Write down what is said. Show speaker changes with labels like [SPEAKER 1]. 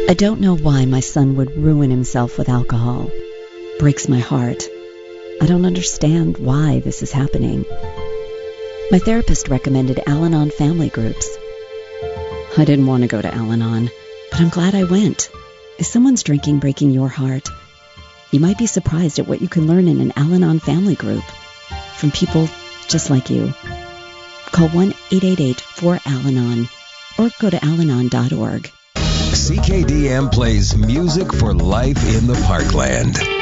[SPEAKER 1] I don't know why my son would ruin himself with alcohol. Breaks my heart. I don't understand why this is happening. My therapist recommended Al-Anon family groups. I didn't want to go to Al-Anon, but I'm glad I went. Is someone's drinking breaking your heart? You might be surprised at what you can learn in an Al-Anon family group from people just like you. Call 1-888-4AL-ANON or go to alanon.org.
[SPEAKER 2] CKDM plays music for life in the Parkland.